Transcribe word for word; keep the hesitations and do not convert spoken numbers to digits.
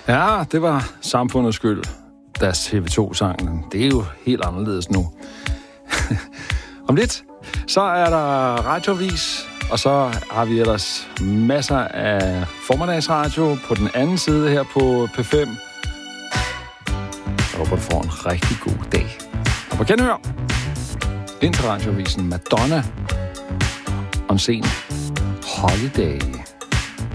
Ja, det var samfundets skyld, deres T V to-sangen. Det er jo helt anderledes nu. Om lidt, så er der radiovis, og så har vi ellers masser af formiddagsradio på den anden side her på P fem. Jeg håber, du får en rigtig god dag. Og på genhør, ind til radiovisen Madonna on scene Holiday.